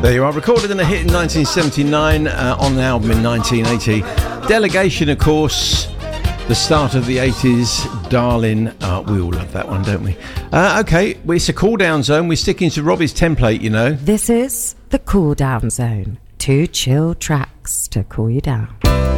There you are, recorded in a hit in 1979, on the album in 1980. Delegation, of course, the start of the 80s. Darling, we all love that one, don't we? Okay, it's a cool down zone. We're sticking to Robbie's template, you know. This is the cool down zone. 2 chill tracks to cool you down.